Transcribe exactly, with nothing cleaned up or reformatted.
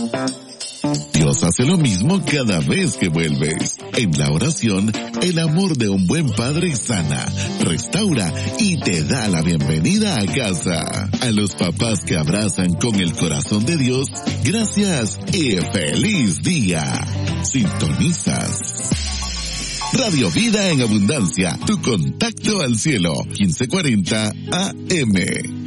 Dios hace lo mismo cada vez que vuelves. En la oración, el amor de un buen padre sana, restaura y te da la bienvenida a casa. A los papás que abrazan con el corazón de Dios, gracias y feliz día. Sintonizas Radio Vida en Abundancia, tu contacto al cielo, quince cuarenta A M.